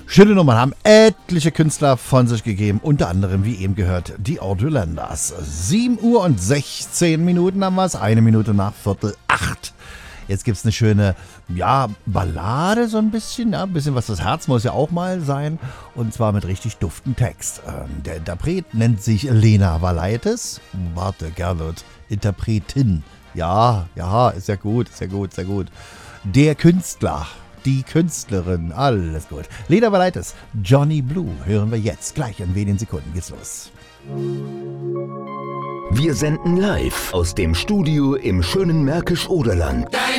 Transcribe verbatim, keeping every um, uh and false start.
Schöne Nummern haben etliche Künstler von sich gegeben, unter anderem, wie eben gehört, die Audiolanders. sieben Uhr und sechzehn Minuten haben wir es, eine Minute nach Viertel acht. Jetzt gibt es eine schöne, ja, Ballade so ein bisschen, ja, ein bisschen was das Herz muss ja auch mal sein, und zwar mit richtig duften Text. Ähm, der Interpret nennt sich Lena Valaitis. Warte, Gerlot, Interpretin. Ja, ja, ist ja gut, ist ja gut, ist ja gut. Der Künstler. Die Künstlerin, alles gut. Lena Valaitis, Johnny Blue, hören wir jetzt. Gleich in wenigen Sekunden geht's los. Wir senden live aus dem Studio im schönen Märkisch-Oderland.